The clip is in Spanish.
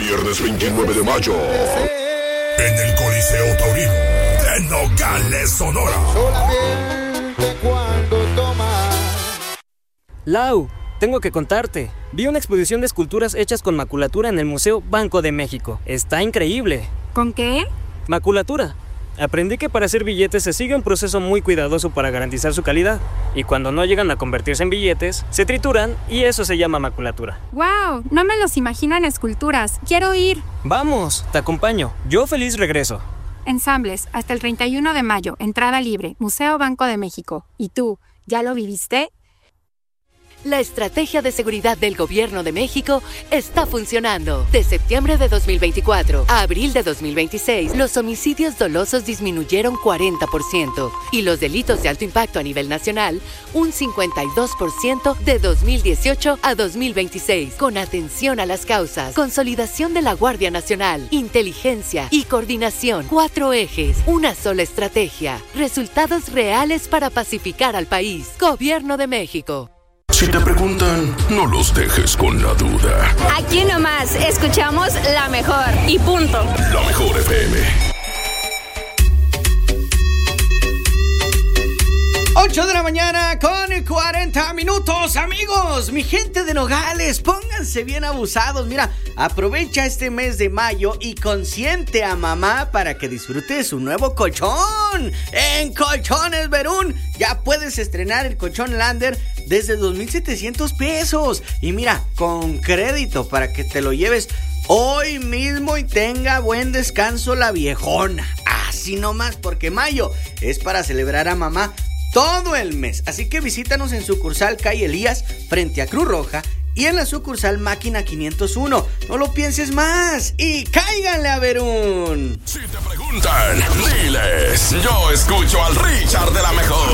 viernes 29 de mayo, en el Coliseo Taurino de Nogales, Sonora. Solamente cuando tomas. Lau, tengo que contarte. Vi una exposición de esculturas hechas con maculatura en el Museo Banco de México. Está increíble. ¿Con qué? Maculatura. Aprendí que para hacer billetes se sigue un proceso muy cuidadoso para garantizar su calidad. Y cuando no llegan a convertirse en billetes, se trituran y eso se llama maculatura. ¡Wow! No me los imagino en esculturas. Quiero ir. Vamos, te acompaño. Yo feliz regreso. Ensambles, hasta el 31 de mayo. Entrada libre. Museo Banco de México. ¿Y tú, ya lo viviste? La estrategia de seguridad del Gobierno de México está funcionando. De septiembre de 2024 a abril de 2026, los homicidios dolosos disminuyeron 40% y los delitos de alto impacto a nivel nacional un 52% de 2018 a 2026. Con atención a las causas, consolidación de la Guardia Nacional, inteligencia y coordinación. 4 ejes, una sola estrategia. Resultados reales para pacificar al país. Gobierno de México. Si te preguntan, no los dejes con la duda. Aquí nomás, escuchamos la mejor y punto. La Mejor FM. 8 de la mañana con 40 minutos, amigos. Mi gente de Nogales, pónganse bien abusados. Mira, aprovecha este mes de mayo y consiente a mamá para que disfrute de su nuevo colchón. En Colchones Verún ya puedes estrenar el colchón Lander desde 2,700 pesos. Y mira, con crédito para que te lo lleves hoy mismo y tenga buen descanso la viejona. Así nomás, porque mayo es para celebrar a mamá todo el mes. Así que visítanos en sucursal Calle Elías frente a Cruz Roja y en la sucursal Máquina 501. No lo pienses más y cáiganle a Verún. Si te preguntan, diles, yo escucho al Richard de La Mejor.